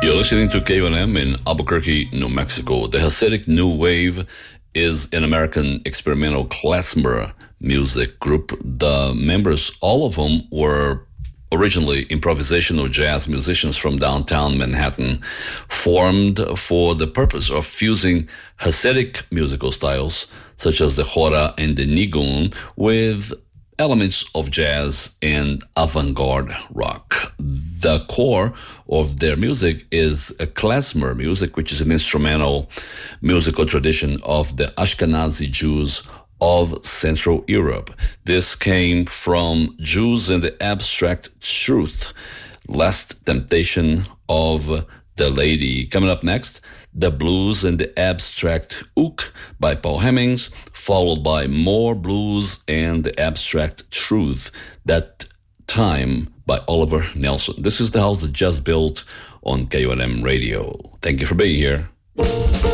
You're listening to KUNM in Albuquerque, New Mexico. The Hasidic New Wave is an American experimental klezmer music group. The members, all of whom were originally improvisational jazz musicians from downtown Manhattan, formed for the purpose of fusing Hasidic musical styles such as the chora and the nigun with elements of jazz and avant-garde rock. The core of their music is a klezmer music, which is an instrumental musical tradition of the Ashkenazi Jews of Central Europe. This came from Jews and the Abstract Truth, Last Temptation of the Lady. Coming up next, The Blues and the Abstract Ook by Paul Hemmings, followed by More Blues and the Abstract Truth, That Time by Oliver Nelson. This is the house that just built on KUNM Radio. Thank you for being here.